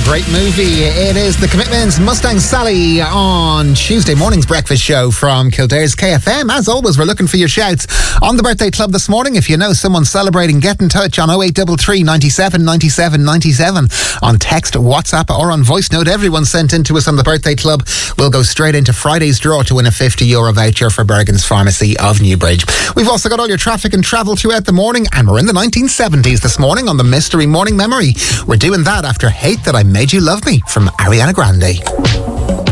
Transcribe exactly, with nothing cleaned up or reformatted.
great movie. It is The Commitments, Mustang Sally on Tuesday morning's breakfast show from Kildare's K F M. As always, we're looking for your shouts on the birthday club this morning. If you know someone celebrating, get in touch on oh eight three three, ninety-seven, ninety-seven, ninety-seven on text, WhatsApp or on voice note. Everyone sent in to us on the birthday club will go straight into Friday's draw to win a fifty euro voucher for Bergen's Pharmacy of Newbridge. We've also got all your traffic and travel throughout the morning, and we're in the nineteen seventies this morning on the Mystery Morning Memory. We're doing that after Hate That I Made You Love Me from Ariana Grande.